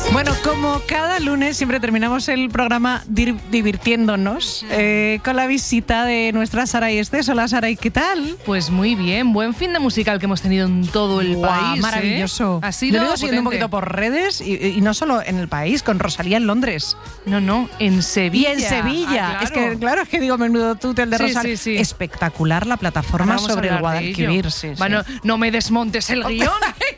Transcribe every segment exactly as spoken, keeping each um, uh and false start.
Bueno, como cada lunes siempre terminamos el programa dir- divirtiéndonos eh, con la visita de nuestra Saray Estés. Hola Saray, ¿qué tal? Pues muy bien, buen fin de musical que hemos tenido en todo el Guau, país. maravilloso. ¿eh? Ha sido Yo lo he ido siguiendo un potente. poquito por redes y, y no solo en el país, con Rosalía en Londres. No, no, en Sevilla. Y en Sevilla. Ah, Es que, claro, es que digo, menudo túnel de Sí, Rosalía. sí, sí. Espectacular la plataforma Vamos a sobre el hablar de Guadalquivir. ello. Sí, sí. Bueno, no me desmontes el guión.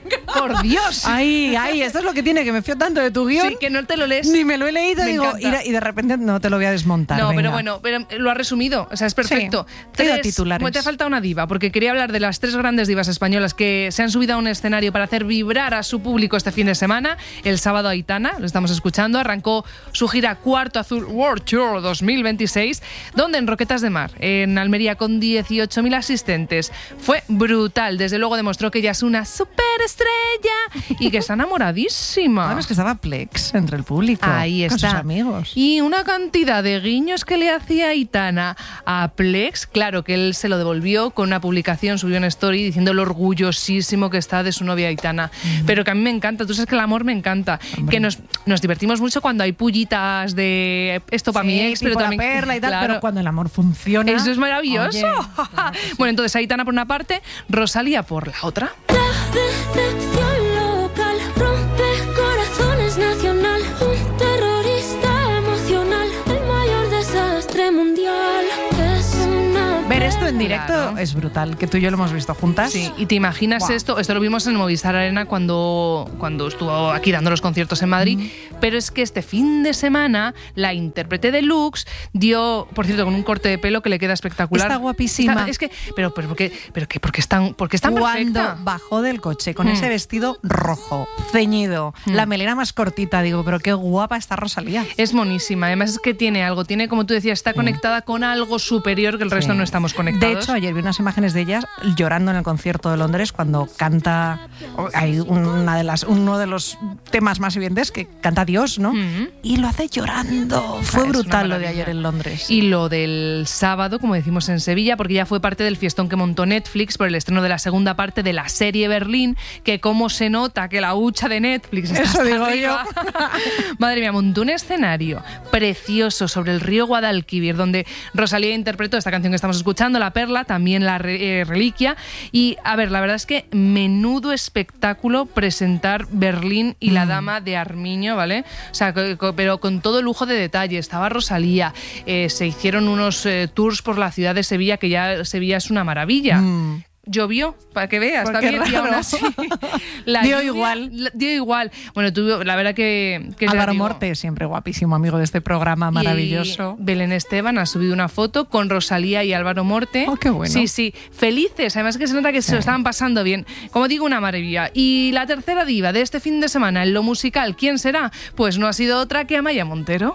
Por Dios. Ay, ay, esto es lo que tiene, que me fío tanto de tu guión. Sí, que no te lo lees. Ni me lo he leído, Me digo, y encanta. de, y de repente no te lo voy a desmontar. No, venga. pero bueno, pero lo has resumido, o sea, es perfecto. Sí, he ido a titulares. Bueno, te falta una diva, porque quería hablar de las tres grandes divas españolas que se han subido a un escenario para hacer vibrar a su público este fin de semana. El sábado Aitana, lo estamos escuchando, arrancó su gira Cuarto Azul World Tour dos mil veintiséis, donde en Roquetas de Mar, en Almería, con dieciocho mil asistentes. Fue brutal, desde luego demostró que ella es una superestrella y que está enamoradísima. Bueno, es que estaba Plex entre el público. Ahí está. Con sus amigos. Y una cantidad de guiños que le hacía Aitana a Plex, claro que él se lo devolvió con una publicación, subió una story diciendo lo orgullosísimo que está de su novia Aitana. Mm. Pero que a mí me encanta, tú sabes que el amor me encanta. Hombre. Que nos, nos divertimos mucho cuando hay pullitas de esto para sí, mi ex, pero la también perla y tal, claro. pero cuando el amor funciona. Eso es maravilloso. Oye, claro sí. Bueno, entonces Aitana por una parte, Rosalía por la otra. La decepción local rompe corazones nacional, un terrorista emocional, el mayor desastre mundial. Es una Ver esto en directo Claro. es brutal, que tú y yo lo hemos visto juntas. Sí, y te imaginas Wow. esto, esto lo vimos en Movistar Arena cuando, cuando estuvo aquí dando los conciertos en Madrid, mm. pero es que este fin de semana la intérprete de Lux dio, por cierto, con un corte de pelo que le queda espectacular. Está guapísima. Está, es que, pero, pero, ¿por qué, pero qué, ¿por qué es tan, por qué es tan Cuando perfecta? bajó del coche con mm. ese vestido rojo, ceñido, mm. la melena más cortita, digo, pero qué guapa está Rosalía. Es monísima, además es que tiene algo, tiene, como tú decías, está sí. conectada con algo superior que el resto sí. no estamos conectados. De hecho, ayer vi unas imágenes de ella llorando en el concierto de Londres cuando canta, hay una de las, uno de los temas más evidentes que canta Dios, ¿no? Mm. Y lo hace llorando. Fue brutal lo de ayer en Londres. Y lo del sábado, como decimos en Sevilla, porque ya fue parte del fiestón que montó Netflix por el estreno de la segunda parte de la serie Berlín, que cómo se nota que la hucha de Netflix está Eso hasta digo arriba. yo. Madre mía, montó un escenario precioso sobre el río Guadalquivir, donde Rosalía interpretó esta canción que estamos escuchando, La Perla, también La Re- eh, Reliquia. Y, a ver, la verdad es que menudo espectáculo presentar Berlín y mm. La Dama de Armiño, ¿vale? O sea, co- co- pero con todo lujo de detalle. Estaba Rosalía, eh, se hicieron unos eh, tours por la ciudad de Sevilla, que ya Sevilla es una maravilla. Mm. Llovió, para que veas, Porque está bien, y aún así la dio lluvia, igual. La, dio igual. Bueno, tú, la verdad que... que Álvaro digo, Morte, siempre guapísimo amigo de este programa, maravilloso. Y Belén Esteban ha subido una foto con Rosalía y Álvaro Morte. Oh, qué bueno. Sí, sí, felices, además que se nota que sí. se lo estaban pasando bien. Como digo, una maravilla. Y la tercera diva de este fin de semana en lo musical, ¿quién será? Pues no ha sido otra que Amaya Montero.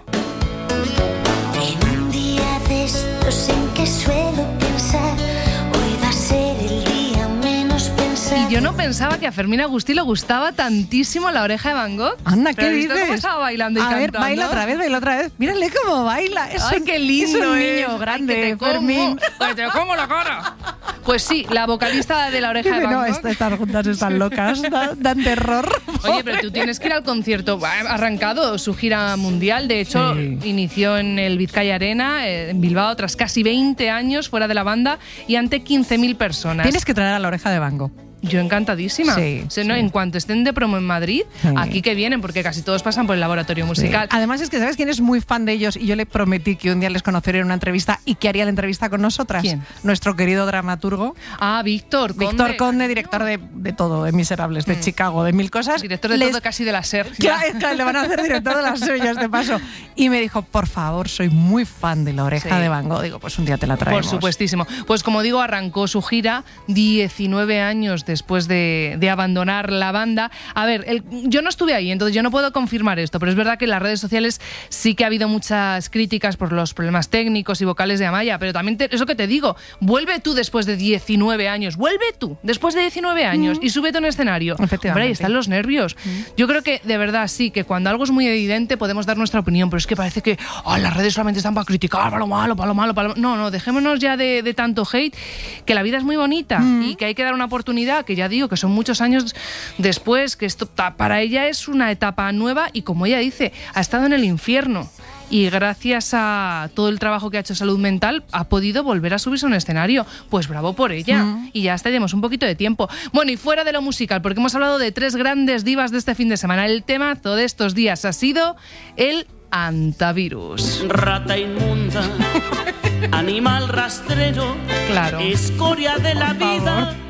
En un día de estos en que suelo pensar, hoy va a ser el día menos pensado. Y yo no pensaba que a Fermín Agustí le gustaba tantísimo La Oreja de Van Gogh. Anda, ¿qué ¿Pero has visto dices? cómo estaba bailando y a cantando? ver, baila otra vez, baila otra vez. Mírale cómo baila. Es Ay, un, qué lindo es un es. niño grande, Ay, que te como, Fermín. que te como la cara. Pues sí, la vocalista de La Oreja de Van No, Gogh. esto, estas juntas están locas, dan, dan terror. Oye, pero tú tienes que ir al concierto. Ha arrancado su gira mundial. De hecho, sí. inició en el Vizcaya Arena, en Bilbao, tras casi veinte años fuera de la banda y ante quince mil personas. Tienes que traer a La Oreja de Van Gogh. Yo encantadísima. Sí, o sea, ¿no? sí. En cuanto estén de promo en Madrid, sí. aquí que vienen, porque casi todos pasan por el laboratorio musical. Sí. Además es que, ¿sabes quién es muy fan de ellos? Y yo le prometí que un día les conocería en una entrevista y que haría la entrevista con nosotras. ¿Quién? Nuestro querido dramaturgo. Ah, Víctor Conde. Víctor Conde, director de, de todo, de Miserables, de mm. Chicago, de mil cosas. Director de les... todo, casi de la SER. Claro, claro, le van a hacer director de las suyas, de paso. Y me dijo, por favor, soy muy fan de La Oreja sí. de Van Gogh. Digo, pues un día te la traemos. Por supuestísimo. Pues como digo, arrancó su gira diecinueve años después de de abandonar la banda. A ver, el, yo no estuve ahí, entonces yo no puedo confirmar esto, pero es verdad que en las redes sociales sí que ha habido muchas críticas por los problemas técnicos y vocales de Amaya, pero también te, eso que te digo, vuelve tú después de diecinueve años, vuelve tú después de diecinueve años mm. y súbete a un escenario. Hombre, ahí están los nervios. Mm. Yo creo que de verdad sí, que cuando algo es muy evidente podemos dar nuestra opinión, pero es que parece que oh, las redes solamente están para criticar, para lo malo, para lo malo, para lo... No, no, dejémonos ya de, de tanto hate, que la vida es muy bonita mm. y que hay que dar una oportunidad ya, que ya digo que son muchos años después, que esto para ella es una etapa nueva y como ella dice, ha estado en el infierno. Y gracias a todo el trabajo que ha hecho Salud Mental ha podido volver a subirse a un escenario. Pues bravo por ella. Mm. Y ya hasta tenemos un poquito de tiempo. Bueno, y fuera de lo musical, porque hemos hablado de tres grandes divas de este fin de semana. El temazo de estos días ha sido el antivirus. Rata inmunda, animal rastrero, claro. Escoria de la por vida. Favor.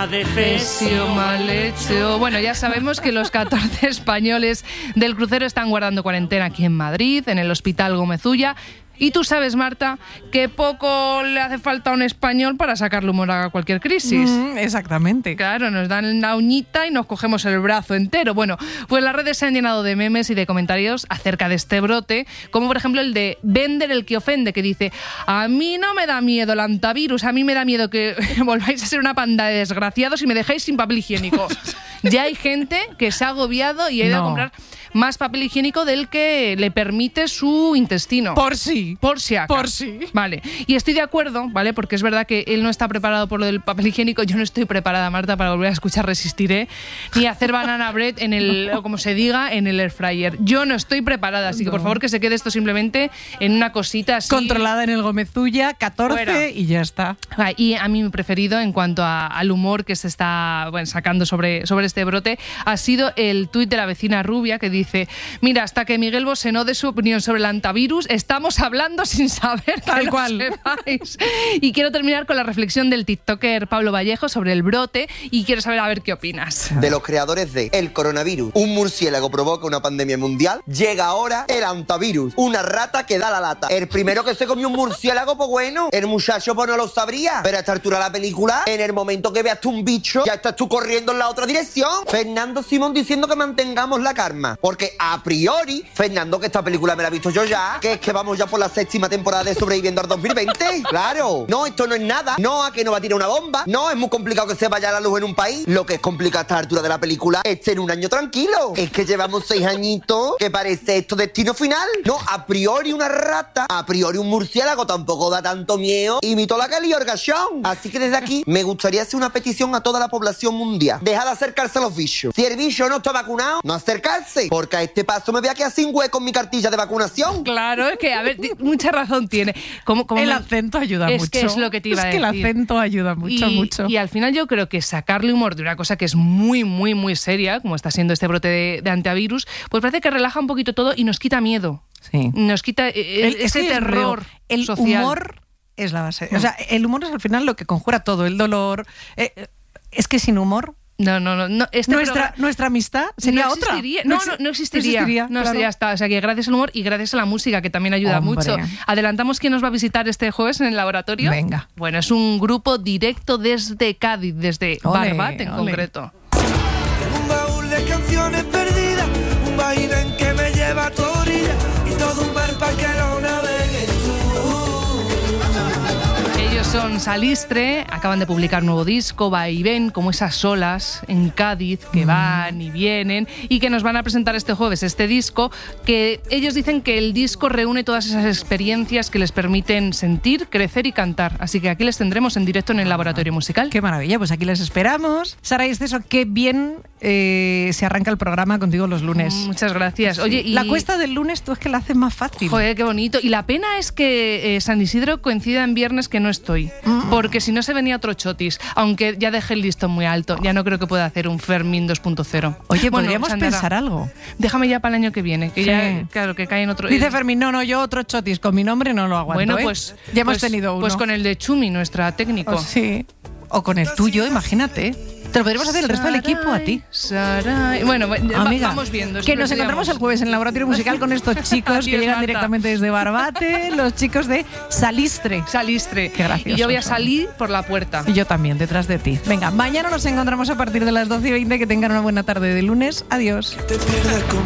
Adefesio mal hecho. Bueno, ya sabemos que los catorce españoles del crucero están guardando cuarentena aquí en Madrid, en el Hospital Gómez Ulla. Y tú sabes, Marta, que poco le hace falta a un español para sacarle humor a cualquier crisis. Mm, exactamente. Claro, nos dan la uñita y nos cogemos el brazo entero. Bueno, pues las redes se han llenado de memes y de comentarios acerca de este brote, como por ejemplo el de Bender el que ofende, que dice: a mí no me da miedo el antivirus, a mí me da miedo que volváis a ser una panda de desgraciados y me dejáis sin papel higiénico. Ya hay gente que se ha agobiado y ha ido no. a comprar más papel higiénico del que le permite su intestino. Por sí. Por si acaso. Por sí. Vale. Y estoy de acuerdo, ¿vale? Porque es verdad que él no está preparado por lo del papel higiénico. Yo no estoy preparada, Marta, para volver a escuchar Resistiré, ni hacer banana bread en el, o como se diga, en el air fryer. Yo no estoy preparada, así no. que por favor que se quede esto simplemente en una cosita así. Controlada en el Gómez Ulla, catorce fuera. Y ya está. Y a mí mi preferido en cuanto a, al humor que se está bueno, sacando sobre, sobre este brote ha sido el tuit de la vecina rubia que dice: mira, hasta que Miguel Bosé no dé su opinión sobre el antivirus, estamos hablando sin saber tal que cual. Lo sepáis. Y quiero terminar con la reflexión del tiktoker Pablo Vallejo sobre el brote y quiero saber a ver qué opinas. De los creadores de El coronavirus, un murciélago provoca una pandemia mundial, llega ahora el antivirus, una rata que da la lata. El primero que se comió un murciélago, pues bueno, el muchacho pues no lo sabría, pero a esta altura de la película, en el momento que veas tú un bicho, ya estás tú corriendo en la otra dirección. Fernando Simón diciendo que mantengamos la calma, porque a priori, Fernando, que esta película me la he visto yo ya, que es que vamos ya por la séptima temporada de Sobreviviendo al dos mil veinte. Claro, no, esto no es nada, no a que no va a tirar una bomba, no, es muy complicado que se vaya la luz en un país. Lo que es complicado a esta altura de la película es tener un año tranquilo. Es que llevamos seis añitos que parece esto destino final. No, a priori una rata, a priori un murciélago tampoco da tanto miedo. Imitó la Kelly Orgachón. Así que desde aquí me gustaría hacer una petición a toda la población mundial. Deja de acercarse a los bichos. Si el bicho no está vacunado, no acercarse, porque a este paso me voy a quedar sin hueco en mi cartilla de vacunación. Claro, es que, a ver, mucha razón tiene. ¿Cómo, cómo el me... acento ayuda es mucho. Que es lo que te iba es a que decir. El acento ayuda mucho, y, mucho. Y al final yo creo que sacarle humor de una cosa que es muy, muy, muy seria, como está siendo este brote de, de antivirus, pues parece que relaja un poquito todo y nos quita miedo. Sí. Nos quita eh, el, ese es terror el social. humor es la base. O sea, el humor es al final lo que conjura todo, el dolor. Eh, es que sin humor... No, no, no. no este nuestra, programa, nuestra amistad sería no otra. No, no, no existiría. No existiría. No, claro. Ya está. O sea, que gracias al humor y gracias a la música, que también ayuda Hombre. mucho. Adelantamos quién nos va a visitar este jueves en el laboratorio. Venga. Bueno, es un grupo directo desde Cádiz, desde ole, Barbate en ole. concreto. Tengo un baúl de canciones perdidas, un vaivén que me lleva a tu orilla y todo un bar para que lo navegues tú. Ellos son Salistre, acaban de publicar un nuevo disco, Vaivén, como esas olas en Cádiz que van y vienen y que nos van a presentar este jueves este disco, que ellos dicen que el disco reúne todas esas experiencias que les permiten sentir, crecer y cantar. Así que aquí les tendremos en directo en el laboratorio musical. Qué maravilla, pues aquí les esperamos. Sara y Esteso, qué bien eh, se arranca el programa contigo los lunes. Muchas gracias. Sí. Oye, y... La cuesta del lunes tú es que la haces más fácil. Joder, qué bonito. Y la pena es que eh, San Isidro coincida en viernes que no estoy, mm. porque si no se venía otro chotis, aunque ya dejé el listón muy alto, ya no creo que pueda hacer un Fermín dos punto cero. Oye, bueno, podríamos Sandra, pensar algo. Déjame ya para el año que viene, que sí. ya, claro, que cae en otro... Dice Fermín, no, no, yo otro chotis, con mi nombre no lo aguanto. Bueno, ¿eh? pues... Ya hemos pues, tenido uno. Pues con el de Chumi, nuestra técnico. Oh, sí. O con el tuyo, imagínate. Te lo podríamos hacer el resto del equipo a ti. Saray. Bueno, amiga, vamos viendo. Que nos encontramos el jueves en el laboratorio musical con estos chicos que llegan Marta. directamente desde Barbate, los chicos de Salistre. Salistre. Qué gracioso. Y yo voy a salir por la puerta. Y yo también, detrás de ti. Venga, mañana nos encontramos a partir de las doce y veinte. Que tengan una buena tarde de lunes. Adiós. Te pierdas con